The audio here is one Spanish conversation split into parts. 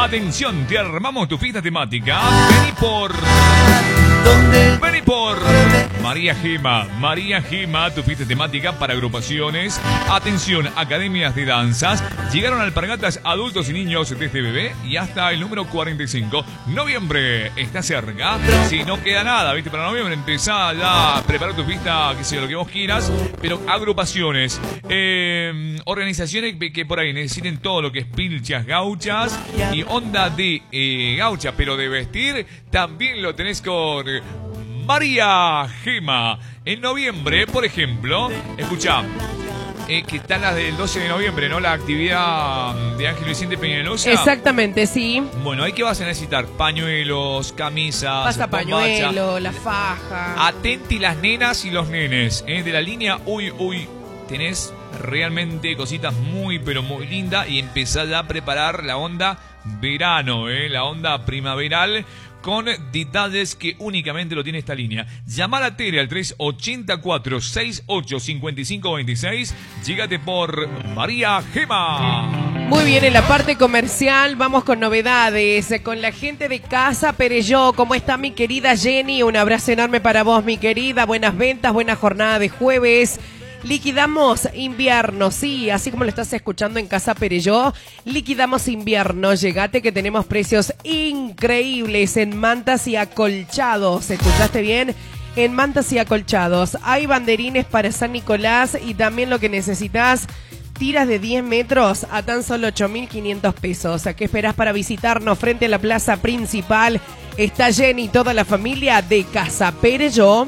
Atención, te armamos tu fiesta temática. Vení por María Gema, tu fiesta temática para agrupaciones. Atención, academias de danzas. Llegaron alpargatas adultos y niños desde bebé y hasta el número 45. Noviembre está cerca. Si no queda nada, ¿viste? Para noviembre empezá ya a preparar tu fiesta, que sea lo que vos quieras. Pero agrupaciones, organizaciones que por ahí necesiten todo lo que es pilchas, gauchas y onda de gaucha, pero de vestir, también lo tenés con María Gema. En noviembre, por ejemplo, escuchá, que están las del 12 de noviembre, ¿no? La actividad de Ángel Vicente Peñalosa. Exactamente, sí. Bueno, ahí que vas a necesitar pañuelos, camisas, pasapañuelo, la faja. Atenti las nenas y los nenes, de la línea Uy. Tenés realmente cositas muy, pero muy lindas y empezá ya a preparar la onda verano, la onda primaveral, con detalles que únicamente lo tiene esta línea. Llama a la tele al 384-685526. Llégate por María Gema. Muy bien, en la parte comercial vamos con novedades, con la gente de Casa Perelló. ¿Cómo está mi querida Jenny? Un abrazo enorme para vos, mi querida. Buenas ventas, buena jornada de jueves. Liquidamos invierno, sí, así como lo estás escuchando en Casa Perelló, liquidamos invierno. Llegate que tenemos precios increíbles en mantas y acolchados. ¿Escuchaste bien? En mantas y acolchados. Hay banderines para San Nicolás y también lo que necesitas, tiras de 10 metros a tan solo 8.500 pesos. ¿Qué esperás para visitarnos frente a la plaza principal? Está Jenny y toda la familia de Casa Perelló.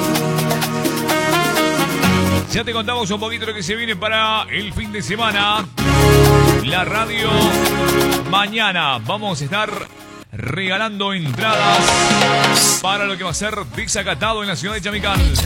Ya te contamos un poquito lo que se viene para el fin de semana. La radio, mañana vamos a estar regalando entradas para lo que va a ser desacatado en la ciudad de Chamical.